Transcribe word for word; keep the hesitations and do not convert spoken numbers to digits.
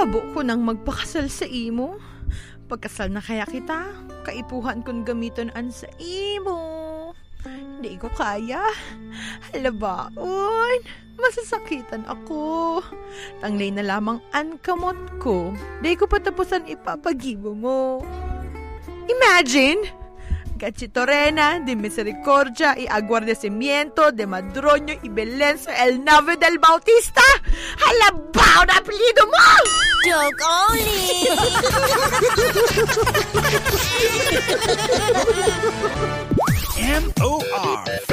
Habo ko nang magpakasal sa imo. Pagkasal na kaya kita, kaipuhan kong gamiton an sa imo. Hindi ko kaya. Halabaon, masasakitan ako. Tanglay na lamang an kamot ko. Di ko patapusan ipapagibo mo. Imagine! Gachitorena, de Misericordia, y Aguardecimiento, de Madroño, y Belén sa El Nave del Bautista. Halabaw na apelido mo! Joke only! M O R